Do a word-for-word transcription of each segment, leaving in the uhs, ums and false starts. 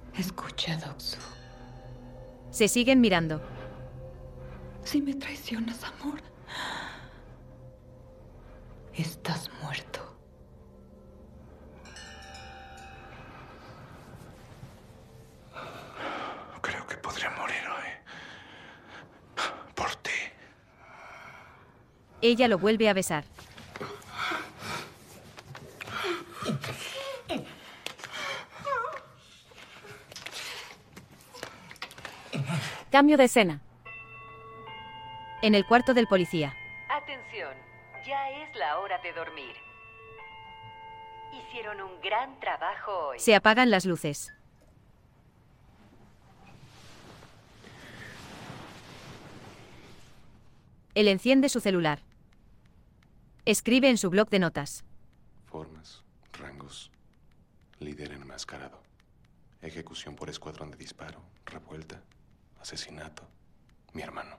Escucha, Doksu. Se siguen mirando. Si me traicionas, amor, estás muerto. Creo que podría morir hoy. Por ti. Ella lo vuelve a besar. Cambio de escena. En el cuarto del policía. Atención, ya es la hora de dormir. Hicieron un gran trabajo hoy. Se apagan las luces. Él enciende su celular. Escribe en su blog de notas. Formas, rangos, líder enmascarado, ejecución por escuadrón de disparo, revuelta, asesinato, mi hermano.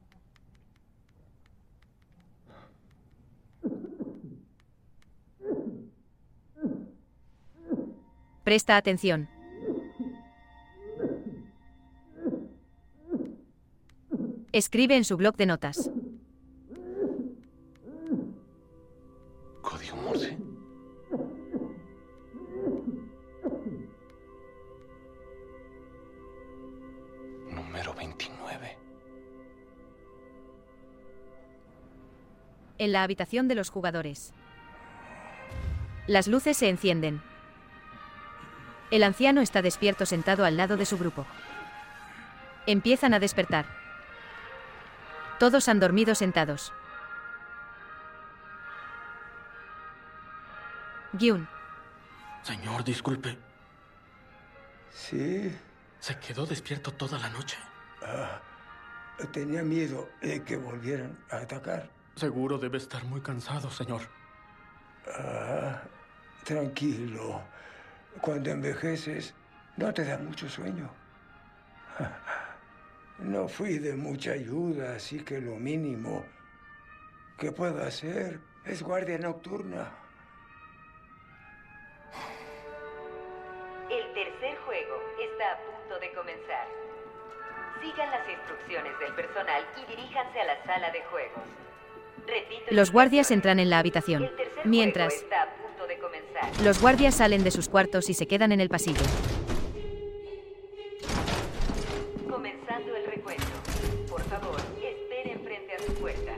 Presta atención. Escribe en su blog de notas. ¿Código Morse? Número veintinueve. En la habitación de los jugadores. Las luces se encienden. El anciano está despierto sentado al lado de su grupo. Empiezan a despertar. Todos han dormido sentados. Gyun. Señor, disculpe. Sí. ¿Se quedó despierto toda la noche? Ah, tenía miedo de que volvieran a atacar. Seguro debe estar muy cansado, señor. Ah, tranquilo. Cuando envejeces, no te da mucho sueño. No fui de mucha ayuda, así que lo mínimo que puedo hacer es guardia nocturna. El tercer juego está a punto de comenzar. Sigan las instrucciones del personal y diríjanse a la sala de juegos. Repito, Los guardias entran en la habitación. el tercer Mientras, juego está a punto de comenzar. los guardias salen de sus cuartos y se quedan en el pasillo. Comenzando el recuento. Por favor, esperen frente a su puerta.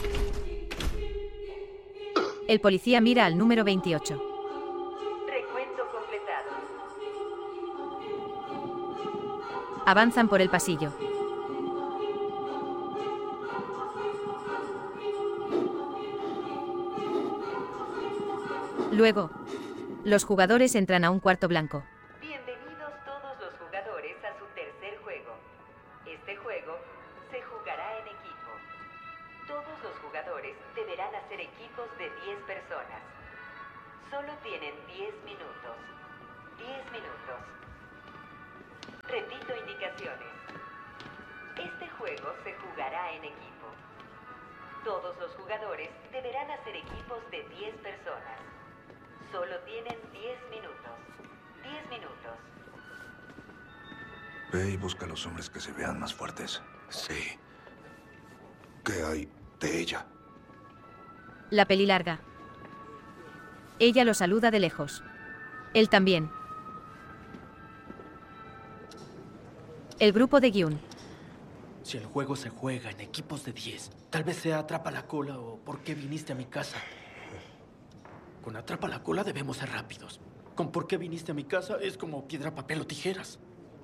El policía mira al número veintiocho. Recuento completado. Avanzan por el pasillo. Luego, los jugadores entran a un cuarto blanco. Bienvenidos todos los jugadores a su tercer juego. Este juego se jugará en equipo. Todos los jugadores deberán hacer equipos de diez personas. Solo tienen diez minutos. diez minutos. Repito indicaciones. Este juego se jugará en equipo. Todos los jugadores deberán hacer equipos de diez personas. Solo tienen diez minutos. diez minutos. Ve y busca a los hombres que se vean más fuertes. Sí. ¿Qué hay de ella? La peli larga. Ella lo saluda de lejos. Él también. El grupo de Gyun. Si el juego se juega en equipos de diez, tal vez sea atrapa la cola o ¿por qué viniste a mi casa? Con atrapa la cola debemos ser rápidos. Con ¿por qué viniste a mi casa? Es como piedra, papel o tijeras.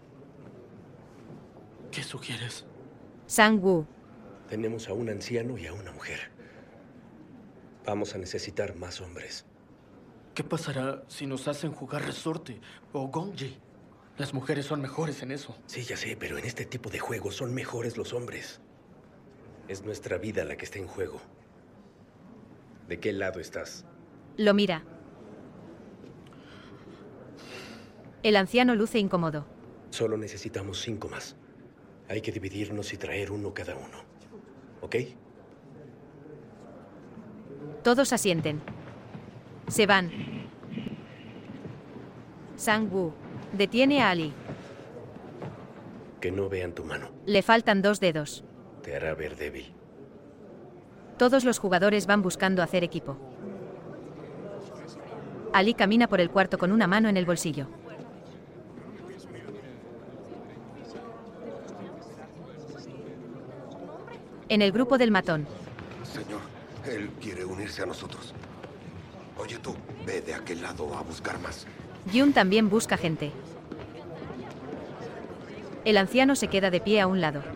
¿Qué sugieres? Sang-woo. Tenemos a un anciano y a una mujer. Vamos a necesitar más hombres. ¿Qué pasará si nos hacen jugar resorte o gonji? Las mujeres son mejores en eso. Sí, ya sé, pero en este tipo de juegos son mejores los hombres. Es nuestra vida la que está en juego. ¿De qué lado estás? Lo mira. El anciano luce incómodo. Solo necesitamos cinco más. Hay que dividirnos y traer uno cada uno. ¿Ok? Todos asienten. Se van. Sang-woo detiene a Ali. Que no vean tu mano. Le faltan dos dedos. Te hará ver débil. Todos los jugadores van buscando hacer equipo. Ali camina por el cuarto con una mano en el bolsillo. En el grupo del matón. Señor, él quiere unirse a nosotros. Oye tú, ve de aquel lado a buscar más. Gyun también busca gente. El anciano se queda de pie a un lado.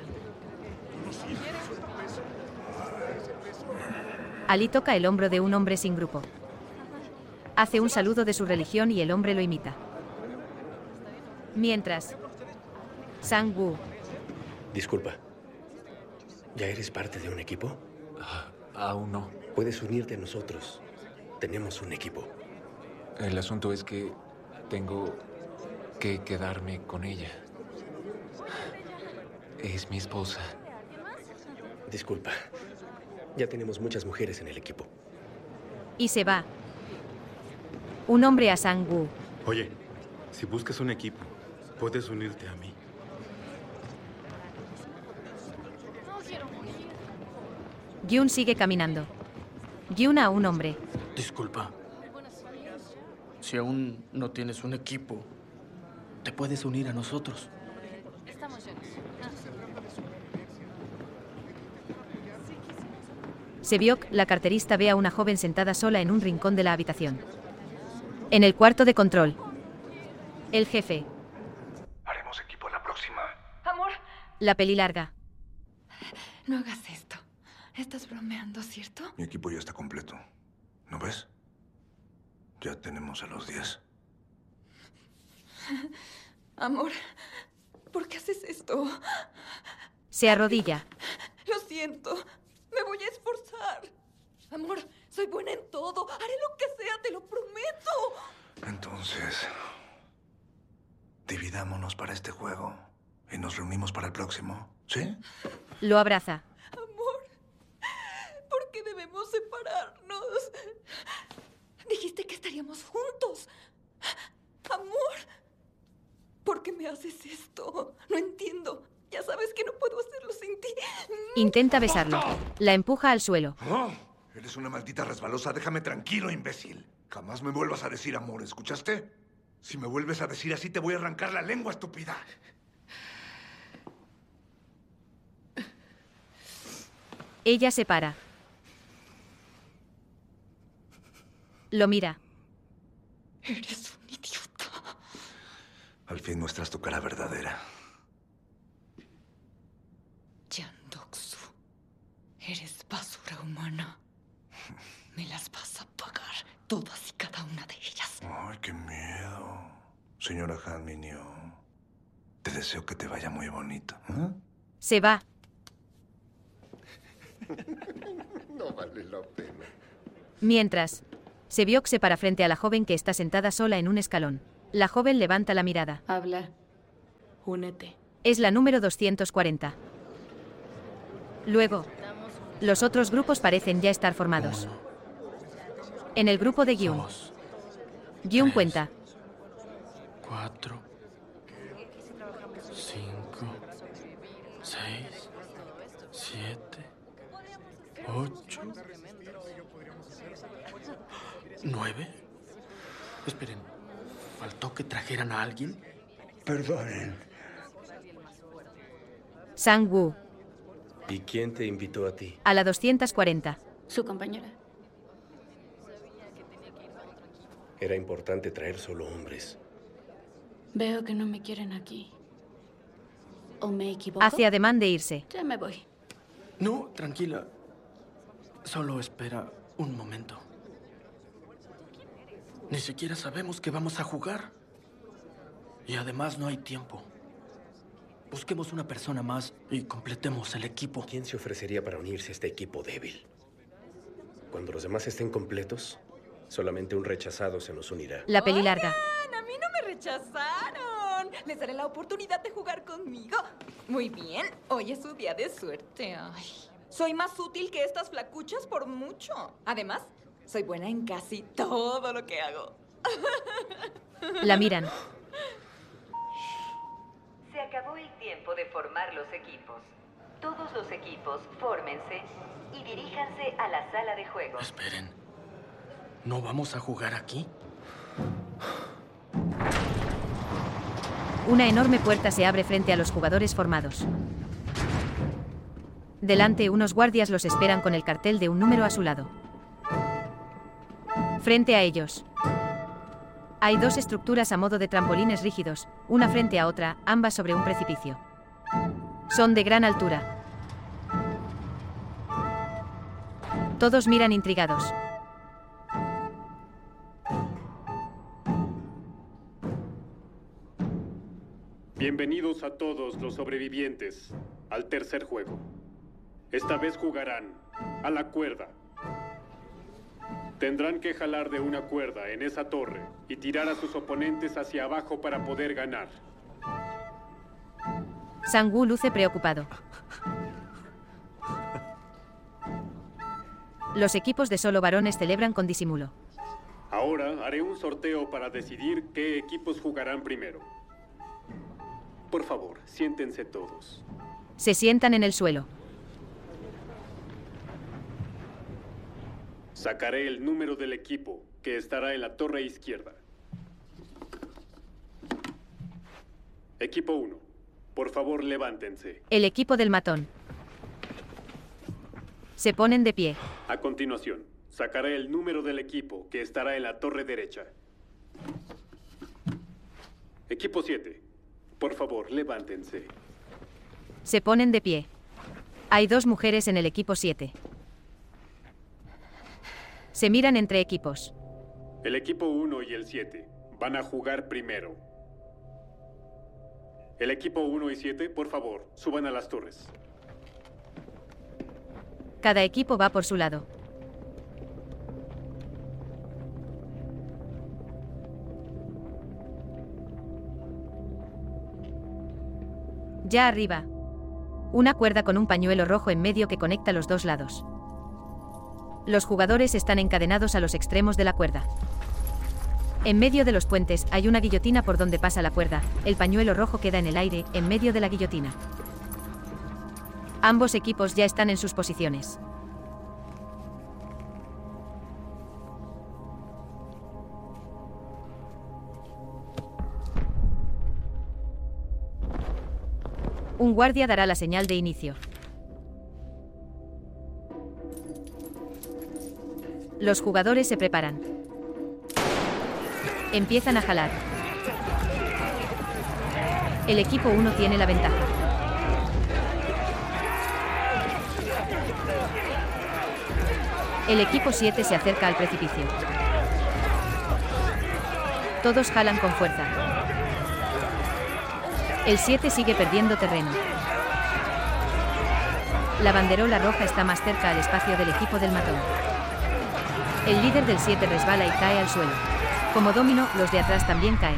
Ali toca el hombro de un hombre sin grupo. Hace un saludo de su religión y el hombre lo imita. Mientras, Sang-woo. Disculpa. ¿Ya eres parte de un equipo? Ah, aún no. Puedes unirte a nosotros. Tenemos un equipo. El asunto es que tengo que quedarme con ella. Es mi esposa. Disculpa. Ya tenemos muchas mujeres en el equipo. Y se va. Un hombre a Sang-woo. Oye, si buscas un equipo, puedes unirte a mí. Gyun sigue caminando. Gyun a un hombre. Disculpa. Si aún no tienes un equipo, te puedes unir a nosotros. Sebyok, la carterista, ve a una joven sentada sola en un rincón de la habitación. En el cuarto de control. El jefe. Haremos equipo la próxima. Amor, La peli larga. no hagas esto. Estás bromeando, ¿cierto? Mi equipo ya está completo. ¿No ves? Ya tenemos a los diez. Amor, ¿por qué haces esto? Se arrodilla. Lo siento. Me voy a esforzar. Amor, soy buena en todo. Haré lo que sea, te lo prometo. Entonces, dividámonos para este juego y nos reunimos para el próximo, ¿sí? Lo abraza. Amor, ¿por qué debemos separarnos? Dijiste que estaríamos juntos. Amor, ¿por qué me haces esto? No entiendo. Ya sabes que no puedo hacerlo sin ti. Intenta besarlo. La empuja al suelo. Oh, eres una maldita resbalosa. Déjame tranquilo, imbécil. Jamás me vuelvas a decir amor, ¿escuchaste? Si me vuelves a decir así, te voy a arrancar la lengua, estúpida. Ella se para. Lo mira. Eres un idiota. Al fin muestras tu cara verdadera. Jang-Dok-Soo, eres basura humana. Me las vas a pagar, todas y cada una de ellas. Ay, qué miedo. Señora Han Minyo, te deseo que te vaya muy bonito. ¿Eh? Se va. No vale la pena. Mientras, Sebyok se para frente a la joven que está sentada sola en un escalón. La joven levanta la mirada. Habla. Únete. Es la número doscientos cuarenta. Luego, los otros grupos parecen ya estar formados. En el grupo de Gyun. Dos, Gyun tres, cuenta. Cuatro. Cinco. Seis. Siete. Ocho. Nueve. Esperen. ¿Faltó que trajeran a alguien? Perdonen. Sang-woo. ¿Y quién te invitó a ti? A la doscientos cuarenta. Su compañera. Era importante traer solo hombres. Veo que no me quieren aquí. ¿O me equivoco? Hace ademán de irse. Ya me voy. No, tranquila. Solo espera un momento. Ni siquiera sabemos que vamos a jugar. Y además no hay tiempo. Busquemos una persona más y completemos el equipo. ¿Quién se ofrecería para unirse a este equipo débil? Cuando los demás estén completos, solamente un rechazado se nos unirá. La peli larga. A mí no me rechazaron. Les daré la oportunidad de jugar conmigo. Muy bien, hoy es su día de suerte. Ay, soy más útil que estas flacuchas por mucho. Además, soy buena en casi todo lo que hago. La miran. Se acabó el formar los equipos. Todos los equipos, fórmense y diríjanse a la sala de juegos. Esperen. ¿No vamos a jugar aquí? Una enorme puerta se abre frente a los jugadores formados. Delante, unos guardias los esperan con el cartel de un número a su lado. Frente a ellos hay dos estructuras a modo de trampolines rígidos, una frente a otra, ambas sobre un precipicio. Son de gran altura. Todos miran intrigados. Bienvenidos a todos los sobrevivientes al tercer juego. Esta vez jugarán a la cuerda. Tendrán que jalar de una cuerda en esa torre y tirar a sus oponentes hacia abajo para poder ganar. Sang-woo luce preocupado. Los equipos de solo varones celebran con disimulo. Ahora haré un sorteo para decidir qué equipos jugarán primero. Por favor, siéntense todos. Se sientan en el suelo. Sacaré el número del equipo, que estará en la torre izquierda. Equipo uno, por favor, levántense. El equipo del matón. Se ponen de pie. A continuación, sacaré el número del equipo, que estará en la torre derecha. Equipo siete, por favor, levántense. Se ponen de pie. Hay dos mujeres en el equipo siete. Se miran entre equipos. El equipo uno y el siete van a jugar primero. El equipo uno y siete, por favor, suban a las torres. Cada equipo va por su lado. Ya arriba. Una cuerda con un pañuelo rojo en medio que conecta los dos lados. Los jugadores están encadenados a los extremos de la cuerda. En medio de los puentes hay una guillotina por donde pasa la cuerda. El pañuelo rojo queda en el aire, en medio de la guillotina. Ambos equipos ya están en sus posiciones. Un guardia dará la señal de inicio. Los jugadores se preparan. Empiezan a jalar. El equipo uno tiene la ventaja. El equipo siete se acerca al precipicio. Todos jalan con fuerza. El siete sigue perdiendo terreno. La banderola roja está más cerca al espacio del equipo del matón. El líder del siete resbala y cae al suelo. Como dominó, los de atrás también caen.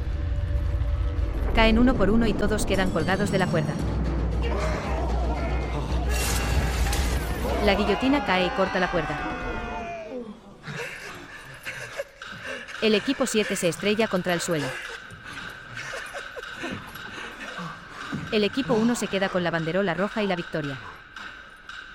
Caen uno por uno y todos quedan colgados de la cuerda. La guillotina cae y corta la cuerda. El equipo siete se estrella contra el suelo. El equipo uno se queda con la banderola roja y la victoria.